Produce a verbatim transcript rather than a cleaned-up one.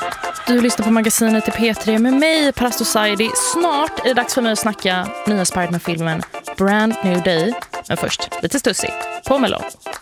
Du lyssnar på magasinet i P tre med mig, Parasto Saidi. Snart är det dags för mig att snacka nya Spider-Man-filmen Brand New Day. Men först, lite stussig. På Melon.